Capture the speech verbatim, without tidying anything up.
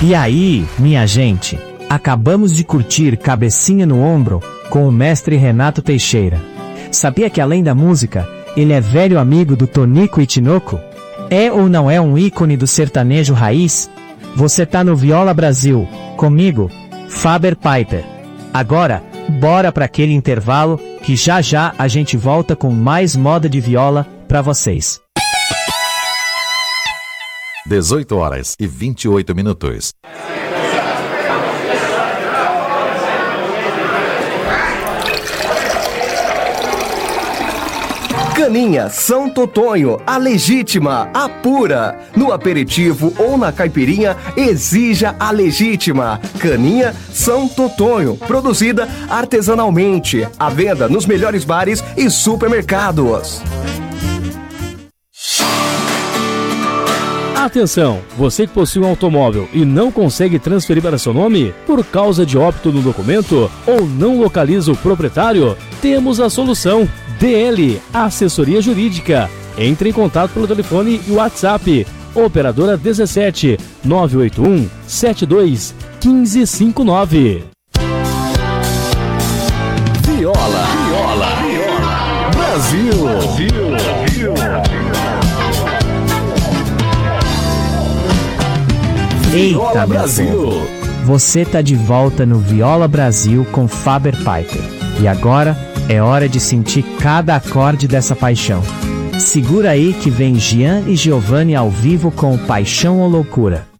E aí, minha gente, acabamos de curtir Cabecinha no Ombro com o mestre Renato Teixeira. Sabia que além da música, ele é velho amigo do Tonico e Tinoco? É ou não é um ícone do sertanejo raiz? Você tá no Viola Brasil, comigo, Faber Piper. Agora, bora para aquele intervalo que já já a gente volta com mais moda de viola para vocês. dezoito horas e vinte e oito minutos. Caninha São Totonho, a legítima, a pura. No aperitivo ou na caipirinha, exija a legítima. Caninha São Totonho, produzida artesanalmente. À venda nos melhores bares e supermercados. Atenção, você que possui um automóvel e não consegue transferir para seu nome por causa de óbito no documento ou não localiza o proprietário, temos a solução. D L, Assessoria Jurídica. Entre em contato pelo telefone e WhatsApp. Operadora dezessete, nove oito um, sete dois, um cinco cinco nove. Viola, viola, viola. Brasil, Brasil, Brasil. Eita, meu povo! Você tá de volta no Viola Brasil com Faber Piper. E agora é hora de sentir cada acorde dessa paixão. Segura aí que vem Gian e Giovanni ao vivo com Paixão ou Loucura.